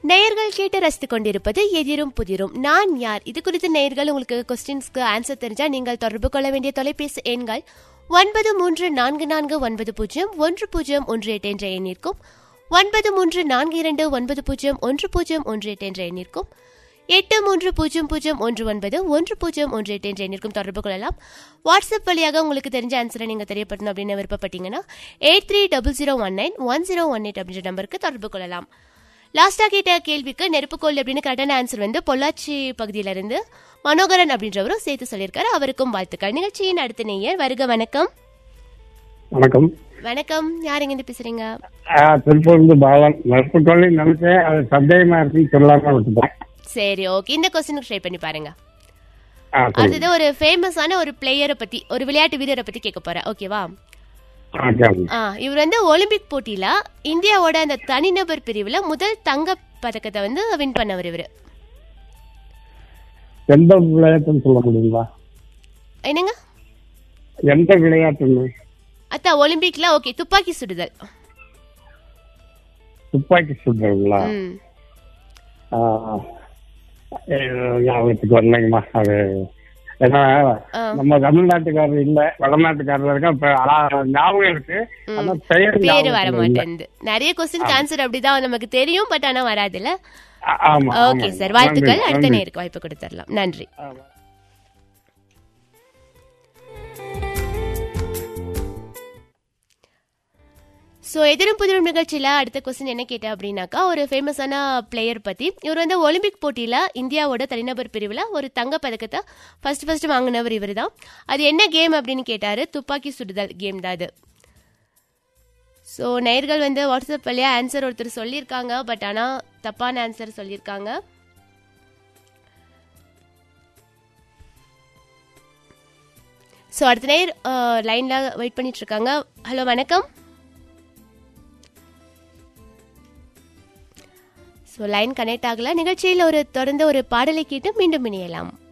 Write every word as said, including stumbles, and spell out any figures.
நேயர்கள் கேட்டு ரசித்துக் கொண்டிருப்பது எதிரும் புதிரும். நான் யார்? இது குறித்து நேயர்கள் உங்களுக்கு கொஸ்டின்ஸ்க்கு ஆன்சர் தெரிஞ்சா நீங்கள் தொடர்பு கொள்ள வேண்டிய தொலைபேசி எண்கள் ஒன்பது மூன்று நான்கு நான்கு ஒன்பது பூஜ்ஜியம் ஒன்று பூஜ்ஜியம் ஒன்று எட்டு என்ற எண்ணிற்கும், ஒன்பது மூன்று நான்கு இரண்டு ஒன்பது பூஜ்ஜியம் ஒன்று பூஜ்ஜியம் ஒன்று எட்டு என்ற எண்ணிற்கும், எட்டு மூன்று பூஜ்ஜியம் பூஜ்ஜியம் ஒன்று ஒன்பது ஒன்று பூஜ்ஜியம் ஒன்று எட்டு என்ற எண்ணிற்கும் தொடர்பு கொள்ளலாம். வாட்ஸ்அப் வழியாக உங்களுக்கு தெரிஞ்ச ஆன்சரை நீங்கள் தெரியப்படணும் அப்படின்னு விருப்பப்பட்டீங்கன்னா eight three double zero one nine one zero one eight அப்படின்ற நம்பருக்கு தொடர்பு கொள்ளலாம். லாஸ்டா கேட்ட கேள்விக்கு நெருப்புக்கோள் அப்படின்னு கரெக்டான ஆன்சர் வந்து பொள்ளாச்சி பகுதியிலிருந்து மனோகரன் அப்படின்றவரும் சேர்த்து சொல்லியிருக்காரு. அவருக்கும் வாழ்த்துக்கள். நிகழ்ச்சியின் அடுத்த நேயர் வருக. வணக்கம். வணக்கம். வணக்கம். யார் எங்க பேசுறீங்க? திருப்பூர்ந்து பாலன். நெருப்புக்கோள் நினைச்சேன், அது சந்தேகமா இருக்குன்னு சொல்லாம விட்டுட்டேன். சரி, ஓகே. இந்த கொஸ்டினுக்கு ட்ரை பண்ணி பாருங்க. அடுத்தது ஒரு ஃபேமஸான ஒரு பிளேயரை பத்தி, ஒரு விளையாட்டு வீரரை பத்தி கேட்க போறேன். ஓகேவா? இவர் வந்து ஒலிம்பிக் போட்டியில இந்தியாவோட அந்த தனிநபர் பிரிவுல முதல் தங்க பதக்கத்தை வந்து வின் பண்ணவர். இவரு எந்த விளையாட்டுன்னு சொல்ல முடியுங்களா? என்னங்க? எந்த விளையாட்டு? அத்தா ஒலிம்பிக்ல. ஓகே, துப்பாக்கி சுடுதல். துப்பாக்கி சுடுதல்ங்களா? ஞாபகத்துக்கு வரலைங்கம்மா. அது ஏன்னா நம்ம தமிழ்நாட்டுக்காரர் இல்ல, வடநாட்டுக்காரர் இருக்கா. இப்ப ஞாபகம் இருக்கு, பேரு வர மாட்டேங்குது. நிறைய கொஸ்டின் ஆன்சர் அப்படிதான் நமக்கு தெரியும், பட் ஆனா வராதுல்ல. ஓகே சார், வாழ்த்துக்கள். அடுத்த நேருக்கு வாய்ப்பு கொடுத்துடலாம். நன்றி. ஸோ எதிரும் புதிரும் நிகழ்ச்சியில் அடுத்த கொஸ்டின் என்ன கேட்டேன் அப்படின்னாக்கா, ஒரு ஃபேமஸான பிளேயர் பற்றி. இவர் வந்து ஒலிம்பிக் போட்டியில் இந்தியாவோட தனிநபர் பிரிவில் ஒரு தங்க பதக்கத்தை ஃபர்ஸ்ட் ஃபர்ஸ்ட் வாங்கினவர் இவர் தான். அது என்ன கேம் அப்படின்னு கேட்டார். துப்பாக்கி சுடுதல் கேம் தான் அது. ஸோ நேயர்கள் வந்து வாட்ஸ்அப் வழியா ஆன்சர் ஒருத்தர் சொல்லியிருக்காங்க, பட் ஆனால் தப்பான ஆன்சர் சொல்லியிருக்காங்க. ஸோ அடுத்த நேயர் லைனில் வெயிட் பண்ணிட்டு இருக்காங்க. ஹலோ, வணக்கம். ஸோ லைன் கனெக்ட் ஆகல. நிகழ்ச்சியில் ஒரு தொடர்ந்து ஒரு பாடலை கேட்டு மீண்டும் இணையலாம்.